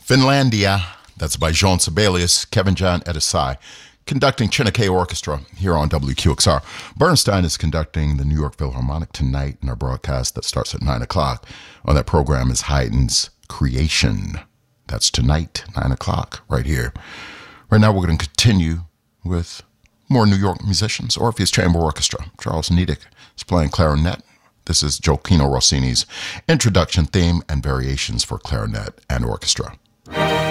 Finlandia, that's by Jean Sibelius, Kevin John Edisai, conducting Chineke Orchestra here on WQXR. Bernstein is conducting the New York Philharmonic tonight in our broadcast that starts at 9 o'clock. On that program is Haydn's Creation. That's tonight, 9 o'clock, right here. Right now we're going to continue with more New York musicians. Orpheus Chamber Orchestra. Charles Niedek is playing clarinet. This is Gioacchino Rossini's introduction theme and variations for clarinet and orchestra.